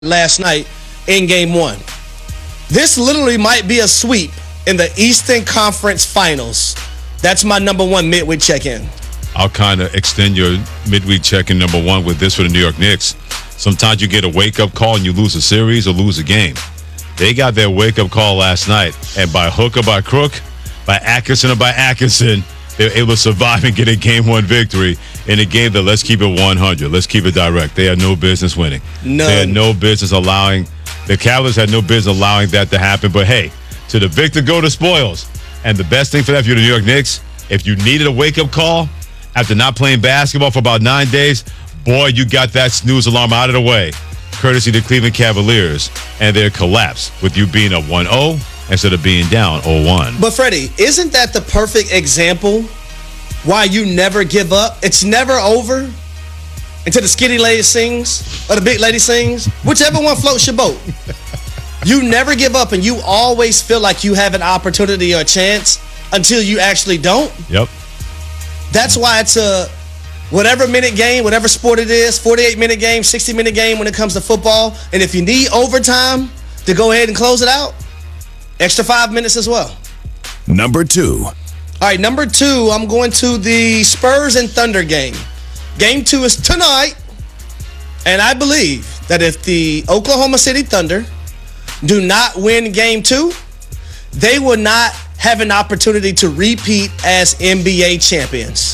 last night in game one. This literally might be a sweep in the Eastern Conference Finals. That's my number one midweek check-in. I'll kind of extend your midweek check-in number one with this for the New York Knicks. Sometimes you get a wake-up call and you lose a series or lose a game. They got their wake-up call last night, and by hook or by crook, by Atkinson or by Atkinson, they were able to survive and get a game one victory in a game that, let's keep it 100. Let's keep it direct. They had no business winning. None. They had no business allowing, the Cavaliers had no business allowing that to happen. But hey, to the victor go the spoils. And the best thing for that, if you're the New York Knicks, if you needed a wake-up call after not playing basketball for about 9 days, boy, you got that snooze alarm out of the way, courtesy of the Cleveland Cavaliers and their collapse with you being up 1-0 instead of being down 0-1. But Freddie, isn't that the perfect example why you never give up? It's never over until the skinny lady sings or the big lady sings. Whichever one floats your boat. You never give up, and you always feel like you have an opportunity or a chance until you actually don't. Yep. That's why it's a whatever minute game, whatever sport it is, 48-minute game, 60-minute game when it comes to football. And if you need overtime to go ahead and close it out, extra 5 minutes as well. Number 2. All right, number 2, I'm going to the Spurs and Thunder game. Game 2 is tonight, and I believe that if the Oklahoma City Thunder do not win Game 2, they will not have an opportunity to repeat as NBA champions.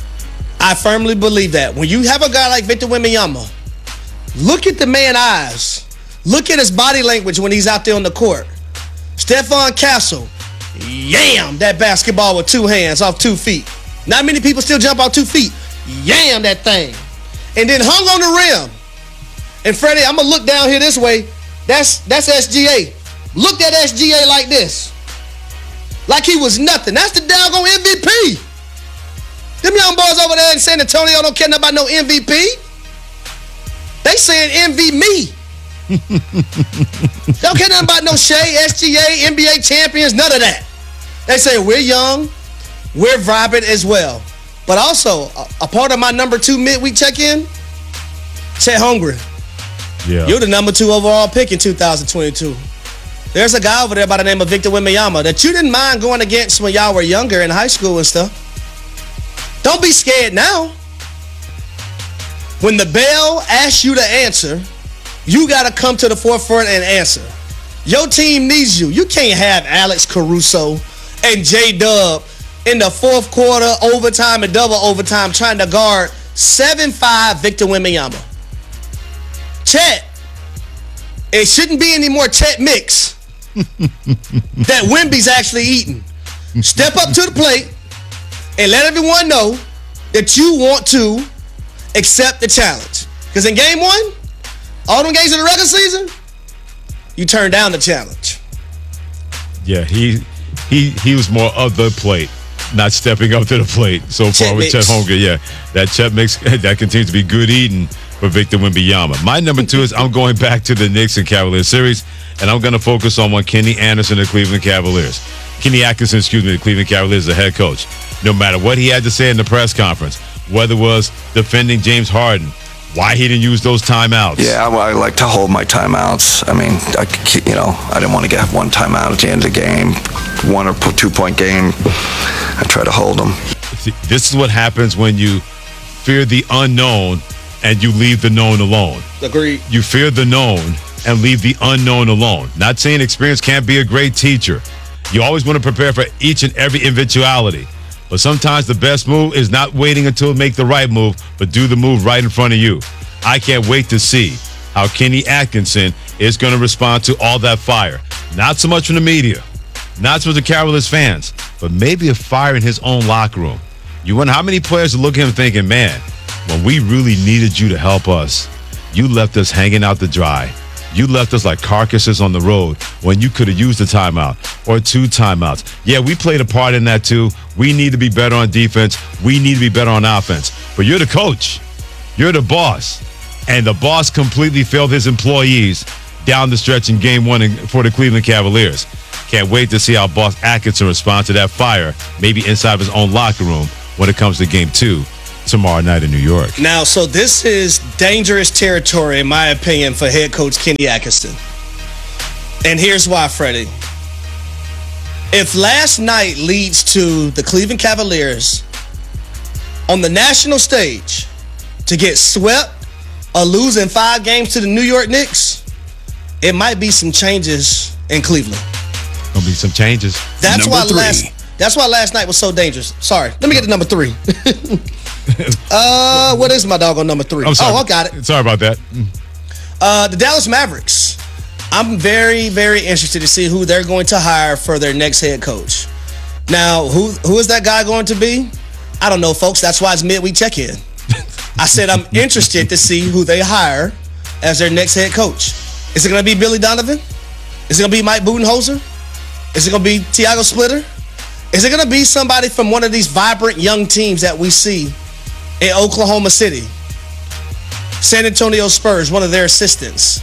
I firmly believe that. When you have a guy like Victor Wembanyama, look at the man's eyes. Look at his body language when he's out there on the court. Stephon Castle, yam that basketball with 2 hands off 2 feet. Not many people still jump off 2 feet. Yam that thing. And then hung on the rim. And Freddie, I'm going to look down here this way. That's SGA. Looked at SGA like this. Like he was nothing. That's the doggone MVP. Them young boys over there in San Antonio don't care nothing about no MVP. They saying envy me. Don't care nothing about no Shea, SGA, NBA champions, none of that. They say we're young, we're vibrant as well. But also, a part of my number 2 midweek check-in, Chet Holmgren. Yeah. You're the number 2 overall pick in 2022. There's a guy over there by the name of Victor Wembanyama that you didn't mind going against when y'all were younger in high school and stuff. Don't be scared now. When the bell asks you to answer, you got to come to the forefront and answer. Your team needs you. You can't have Alex Caruso and J-Dub in the fourth quarter, overtime, and double overtime trying to guard 7'5" Victor Wembanyama. Chet, it shouldn't be any more Chet mix that Wemby's actually eating. Step up to the plate and let everyone know that you want to accept the challenge. Because in game 1, all them games in the regular season, you turn down the challenge. Yeah, he was more of the plate, not stepping up to the plate so far with Chet Holmgren. Yeah, that Chet mix, that continues to be good eating for Victor Wembanyama. My number 2 is I'm going back to the Knicks and Cavaliers series, and I'm going to focus on Kenny Anderson, the Cleveland Cavaliers. Kenny Atkinson, the Cleveland Cavaliers, the head coach. No matter what he had to say in the press conference, whether it was defending James Harden, why he didn't use those timeouts. Yeah, I like to hold my timeouts. I mean, I didn't want to get one timeout at the end of the game, 1 or 2 point game. I try to hold them. See, this is what happens when you fear the unknown and you leave the known alone. Agreed. You fear the known and leave the unknown alone. Not saying experience can't be a great teacher. You always want to prepare for each and every eventuality. But sometimes the best move is not waiting until you make the right move, but do the move right in front of you. I can't wait to see how Kenny Atkinson is going to respond to all that fire. Not so much from the media, not so much the Cavaliers fans, but maybe a fire in his own locker room. You wonder how many players look at him thinking, man, when we really needed you to help us, you left us hanging out to dry. You left us like carcasses on the road when you could have used a timeout or 2 timeouts. Yeah, we played a part in that too. We need to be better on defense. We need to be better on offense. But you're the coach. You're the boss. And the boss completely failed his employees down the stretch in game 1 for the Cleveland Cavaliers. Can't wait to see how boss Atkinson responds to that fire, maybe inside of his own locker room when it comes to game 2 tomorrow night in New York. Now, so this is dangerous territory, in my opinion, for head coach Kenny Atkinson. And here's why, Freddie. If last night leads to the Cleveland Cavaliers on the national stage to get swept or losing 5 games to the New York Knicks, it might be some changes in Cleveland. Gonna be some changes. That's Number why 3. that's why last night was so dangerous. Sorry. Let me get to number 3. What is my dog on number 3? I'm sorry. Oh, I got it. Sorry about that. The Dallas Mavericks. I'm very, very interested to see who they're going to hire for their next head coach. Now, who is that guy going to be? I don't know, folks. That's why it's midweek check-in. I said I'm interested to see who they hire as their next head coach. Is it going to be Billy Donovan? Is it going to be Mike Budenholzer? Is it going to be Tiago Splitter? Is it going to be somebody from one of these vibrant young teams that we see in Oklahoma City? San Antonio Spurs, one of their assistants.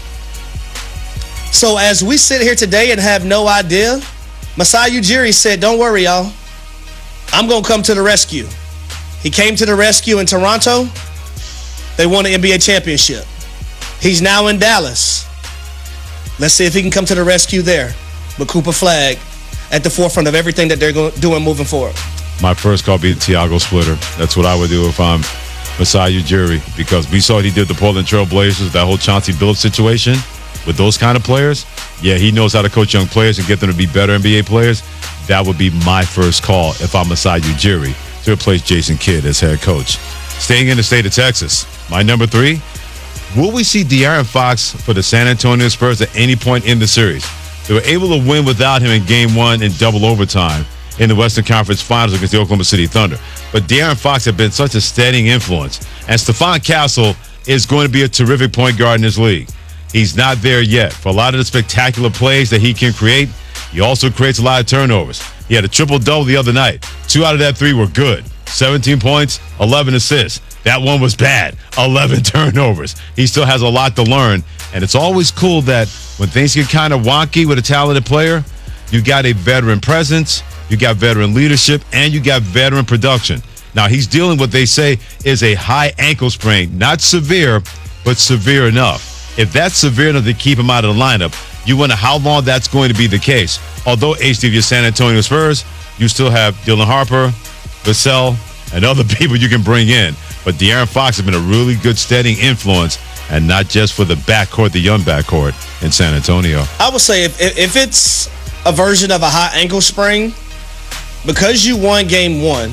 So as we sit here today and have no idea, Masai Ujiri said, don't worry, y'all. I'm going to come to the rescue. He came to the rescue in Toronto. They won the NBA championship. He's now in Dallas. Let's see if he can come to the rescue there with Cooper Flagg at the forefront of everything that they're doing moving forward. My first call would be Tiago Splitter. That's what I would do if I'm Masai Ujiri, because we saw what he did the Portland Trail Blazers, that whole Chauncey Billups situation. With those kind of players, yeah, he knows how to coach young players and get them to be better NBA players. That would be my first call if I'm Masai Ujiri to replace Jason Kidd as head coach. Staying in the state of Texas, my number 3, will we see De'Aaron Fox for the San Antonio Spurs at any point in the series? They were able to win without him in Game 1 in double overtime in the Western Conference Finals against the Oklahoma City Thunder. But De'Aaron Fox has been such a steadying influence, and Stephon Castle is going to be a terrific point guard in this league. He's not there yet. For a lot of the spectacular plays that he can create, he also creates a lot of turnovers. He had a triple-double the other night. 2 out of that 3 were good. 17 points, 11 assists. That one was bad. 11 turnovers. He still has a lot to learn, and it's always cool that when things get kind of wonky with a talented player, you got a veteran presence, you got veteran leadership, and you got veteran production. Now, he's dealing with what they say is a high ankle sprain. Not severe, but severe enough. If that's severe enough to keep him out of the lineup, you wonder how long that's going to be the case. Although, HD, your San Antonio Spurs, you still have Dylan Harper, Vassell, and other people you can bring in. But De'Aaron Fox has been a really good steadying influence, and not just for the backcourt, the young backcourt in San Antonio. I would say if it's a version of a high ankle sprain, because you won Game 1,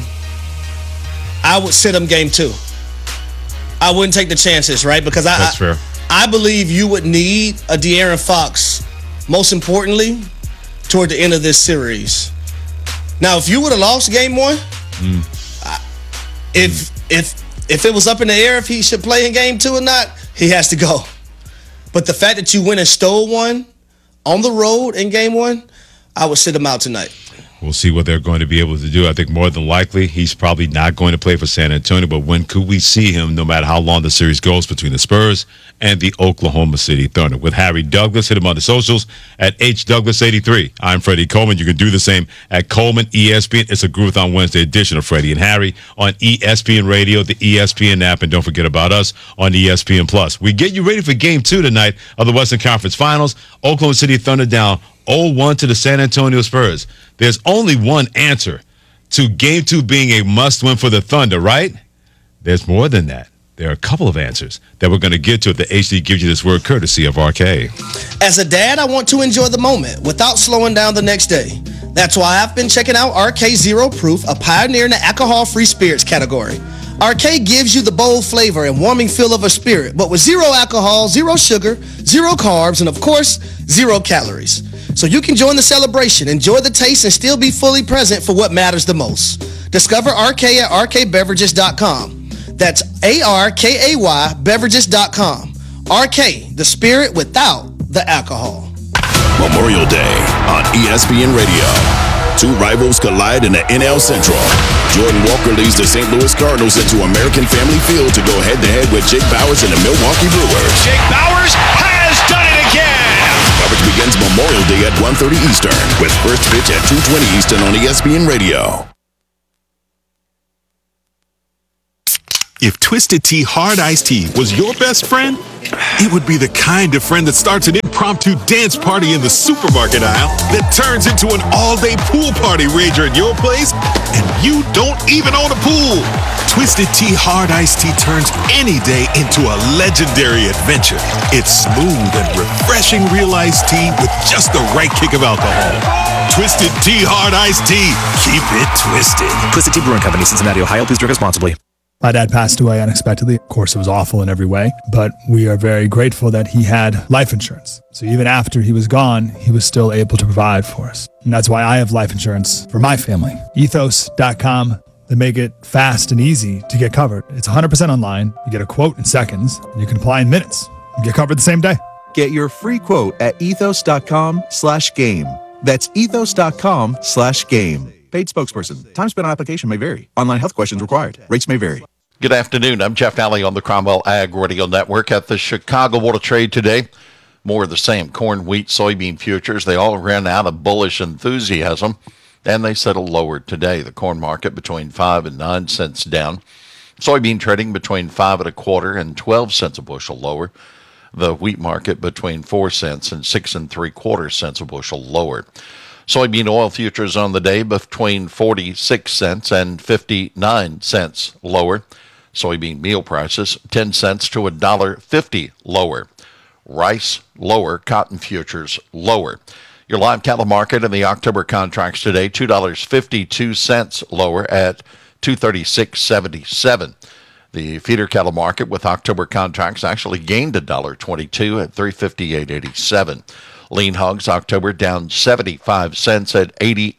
I would sit him Game 2. I wouldn't take the chances, right? Because That's fair. I believe you would need a De'Aaron Fox, most importantly, toward the end of this series. Now, if you would have lost Game 1, if it was up in the air if he should play in Game 2 or not, he has to go. But the fact that you went and stole one on the road in Game 1, I would sit him out tonight. We'll see what they're going to be able to do. I think more than likely he's probably not going to play for San Antonio, but when could we see him no matter how long the series goes between the Spurs and the Oklahoma City Thunder? With Harry Douglas, hit him on the socials at HDouglas83. I'm Freddie Coleman. You can do the same at Coleman ESPN. It's a Groovathon Wednesday edition of Freddie and Harry on ESPN Radio, the ESPN app, and don't forget about us on ESPN Plus. We get you ready for Game 2 tonight of the Western Conference Finals. Oklahoma City Thunder down 0-1 to the San Antonio Spurs. There's only one answer to Game 2 being a must-win for the Thunder, right? There's more than that. There are a couple of answers that we're going to get to if the HD gives you this word courtesy of RK. As a dad, I want to enjoy the moment without slowing down the next day. That's why I've been checking out RK Zero Proof, a pioneer in the alcohol-free spirits category. RK gives you the bold flavor and warming feel of a spirit, but with 0 alcohol, 0 sugar, 0 carbs, and of course, 0 calories. So you can join the celebration, enjoy the taste, and still be fully present for what matters the most. Discover RK at rkbeverages.com. That's ARKAY beverages.com. RK, the spirit without the alcohol. Memorial Day on ESPN Radio. 2 rivals collide in the NL Central. Jordan Walker leads the St. Louis Cardinals into American Family Field to go head-to-head with Jake Bauers and the Milwaukee Brewers. Jake Bauers has done it again! Coverage begins Memorial Day at 1:30 Eastern with first pitch at 2:20 Eastern on ESPN Radio. If Twisted Tea Hard Iced Tea was your best friend, it would be the kind of friend that starts an impromptu dance party in the supermarket aisle that turns into an all-day pool party rager at your place, and you don't even own a pool. Twisted Tea Hard Iced Tea turns any day into a legendary adventure. It's smooth and refreshing real iced tea with just the right kick of alcohol. Twisted Tea Hard Iced Tea. Keep it twisted. Twisted Tea Brewing Company, Cincinnati, Ohio. Please drink responsibly. My dad passed away unexpectedly. Of course, it was awful in every way, but we are very grateful that he had life insurance. So even after he was gone, he was still able to provide for us. And that's why I have life insurance for my family. Ethos.com. They make it fast and easy to get covered. It's 100% online. You get a quote in seconds. And you can apply in minutes. You get covered the same day. Get your free quote at ethos.com/game. That's ethos.com/game. Paid spokesperson. Time spent on application may vary. Online health questions required. Rates may vary. Good afternoon. I'm Jeff Nally on the Cromwell Ag Radio Network. At the Chicago Board of Trade today, more of the same. Corn, wheat, soybean futures, they all ran out of bullish enthusiasm, and they settled lower today. The corn market between 5 and 9 cents down. Soybean trading between 5 1/4 and 12 cents a bushel lower. The wheat market between 4 cents and 6 3/4 cents a bushel lower. Soybean oil futures on the day between 46 cents and 59 cents lower. Soybean meal prices 10 cents to $1.50 lower. Rice lower, cotton futures lower. Your live cattle market in the October contracts today, $2.52 lower at $236.77. The feeder cattle market with October contracts actually gained $1.22 at $358.87. Lean hogs October down 75 cents at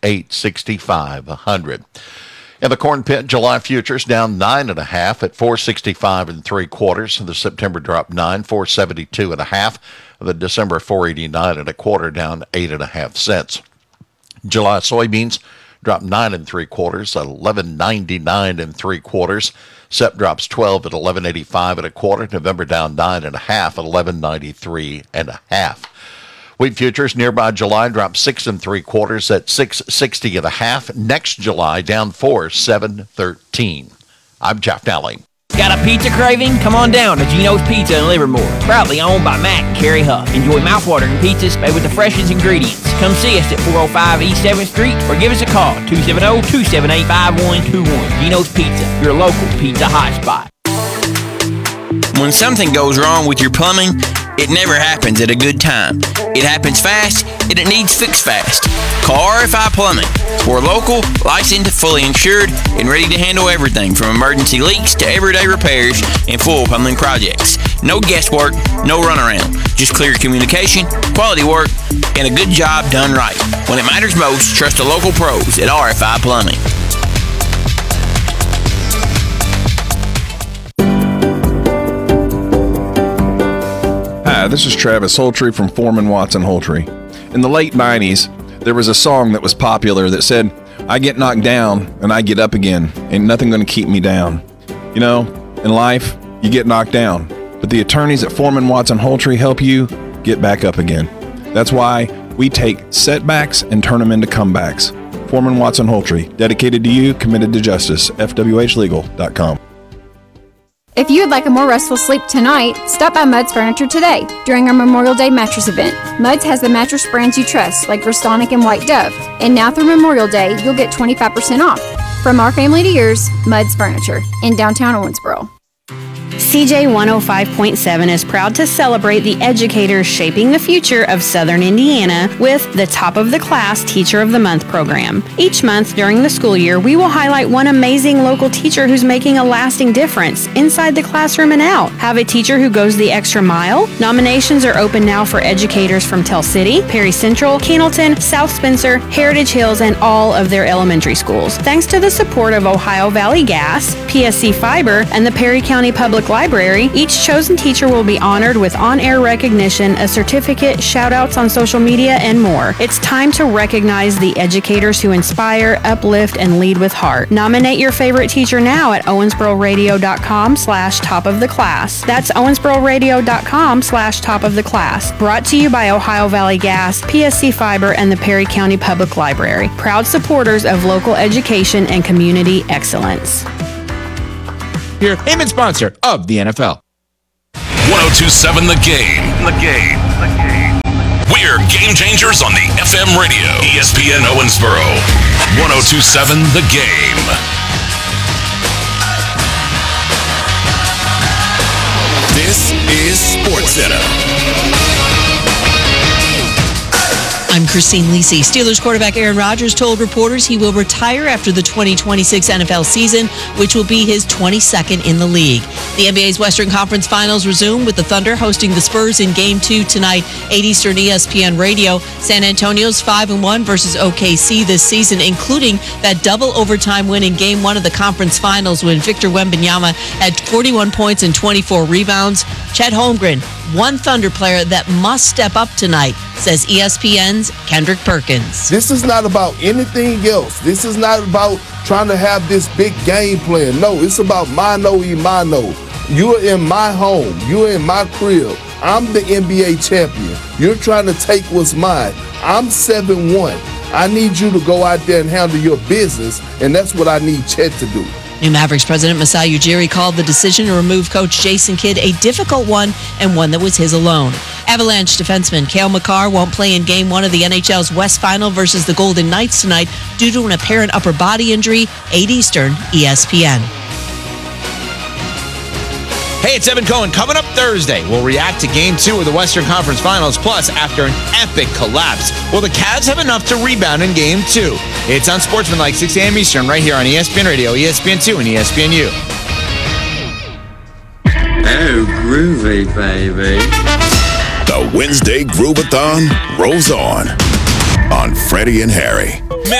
88.65 a hundred. In the corn pit, July futures down 9 1/2 at 465 3/4. The September drop 9, 472 1/2. The December 489 1/4, down 8 1/2 cents. July soybeans dropped 9 3/4 at 11.99 3/4. Sep drops 12 at 11.85 1/4. November down 9 1/2 at 11.93 1/2. Wheat futures nearby July dropped 6 3/4 at 660 1/2. Next July down 4, 7.13. I'm Jeff Nally. Got a pizza craving? Come on down to Gino's Pizza in Livermore. Proudly owned by Matt and Carrie Huff. Enjoy mouthwatering pizzas made with the freshest ingredients. Come see us at 405 East 7th Street or give us a call, 270-278-5121. Gino's Pizza, your local pizza hotspot. When something goes wrong with your plumbing, it never happens at a good time. It happens fast, and it needs fixed fast. Call RFI Plumbing. We're local, licensed, fully insured, and ready to handle everything from emergency leaks to everyday repairs and full plumbing projects. No guesswork, no runaround. Just clear communication, quality work, and a good job done right. When it matters most, trust the local pros at RFI Plumbing. Hi, this is Travis Holtree from Foreman Watson Holtree. In the late 90s, there was a song that was popular that said, I get knocked down and I get up again. Ain't nothing gonna keep me down. You know, in life, you get knocked down, but the attorneys at Foreman Watson Holtree help you get back up again. That's why we take setbacks and turn them into comebacks. Foreman Watson Holtree, dedicated to you, committed to justice. FWHlegal.com. If you would like a more restful sleep tonight, stop by Mudd's Furniture today during our Memorial Day mattress event. Mudd's has the mattress brands you trust, like Restonic and White Dove. And now through Memorial Day, you'll get 25% off. From our family to yours, Mudd's Furniture in downtown Owensboro. CJ 105.7 is proud to celebrate the educators shaping the future of Southern Indiana with the Top of the Class Teacher of the Month program. Each month during the school year, we will highlight one amazing local teacher who's making a lasting difference inside the classroom and out. Have a teacher who goes the extra mile? Nominations are open now for educators from Tell City, Perry Central, Cannleton, South Spencer, Heritage Hills, and all of their elementary schools. Thanks to the support of Ohio Valley Gas, PSC Fiber, and the Perry County Public Library, each chosen teacher will be honored with on-air recognition, a certificate, shout-outs on social media, and more. It's time to recognize the educators who inspire, uplift, and lead with heart. Nominate your favorite teacher now at owensbororadio.com/top of the class. That's owensbororadio.com/top of the class. Brought to you by Ohio Valley Gas, PSC Fiber, and the Perry County Public Library. Proud supporters of local education and community excellence. here, payment sponsor of the NFL. 1027 The Game. We're game changers on the FM radio. ESPN Owensboro. 1027 The Game. This is SportsCenter. I'm Christine Lisi. Steelers quarterback Aaron Rodgers told reporters he will retire after the 2026 NFL season, which will be his 22nd in the league. The NBA's Western Conference Finals resume with the Thunder hosting the Spurs in Game 2 tonight, 8 Eastern ESPN Radio. San Antonio's 5-1 versus OKC this season, including that double overtime win in Game 1 of the Conference Finals when Victor Wembanyama had 41 points and 24 rebounds. Chet Holmgren, one Thunder player that must step up tonight, says ESPN's Kendrick Perkins. This is not about anything else. This is not about trying to have this big game plan. No, it's about mano y mano. You're in my home. You're in my crib. I'm the NBA champion. You're trying to take what's mine. I'm 7-1. I need you to go out there and handle your business, and that's what I need Chet to do. New Mavericks president Masai Ujiri called the decision to remove coach Jason Kidd a difficult one and one that was his alone. Avalanche defenseman Cale Makar won't play in Game 1 of the NHL's West Final versus the Golden Knights tonight due to an apparent upper body injury, 8 Eastern, ESPN. Hey, it's Evan Cohen. Coming up Thursday, we'll react to Game 2 of the Western Conference Finals. Plus, after an epic collapse, will the Cavs have enough to rebound in Game 2? It's on Sportsmanlike, 6 a.m. Eastern, right here on ESPN Radio, ESPN2, and ESPNU. Oh, groovy, baby. The Wednesday Groovathon rolls on Freddie and Harry.